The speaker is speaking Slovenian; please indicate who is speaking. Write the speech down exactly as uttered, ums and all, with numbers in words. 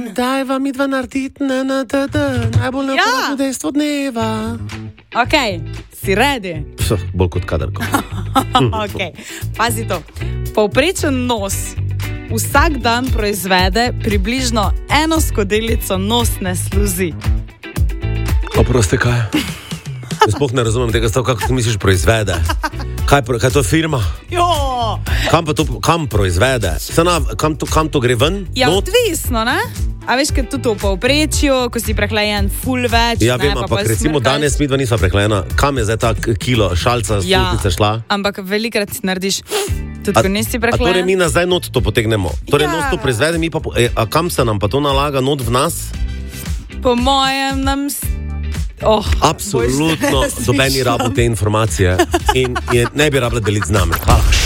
Speaker 1: Daj vam midva narediti na na da da, najbolj naporno dejstvo dneva.
Speaker 2: Ok, si ready?
Speaker 1: Pff, bolj kot kadarko.
Speaker 2: Ok, pazi to. Povprečen nos vsak dan proizvede približno eno skodelico nosne sluzi.
Speaker 1: Oprosti, kaj? Sploh ne razumem tega, stav, kako ti misliš proizvede. Kaj, kaj to je firma?
Speaker 2: Jo!
Speaker 1: Kam pa to kam proizvede? Na, kam, to, kam to gre ven?
Speaker 2: Ja, odvisno, ne? A veš, kaj tudi v povprečju, ko si prehlajen ful več.
Speaker 1: Ja, vem,
Speaker 2: ne,
Speaker 1: ampak recimo smrkaj. Danes midva nisva prehlajena. Kam je zdaj ta kilo šalca z
Speaker 2: ja,
Speaker 1: slutnice šla?
Speaker 2: Ampak velikrat narediš, tudi ko nisi prehlajen.
Speaker 1: A torej mi nazaj not to potegnemo? Torej
Speaker 2: ja.
Speaker 1: Nos to proizvede, mi pa... E, a kam se nam pa to nalaga not v nas?
Speaker 2: Po mojem nam... Oh,
Speaker 1: absolutno dobeni rabu te informacije in je ne bi rabila deliti z nami. Hvala.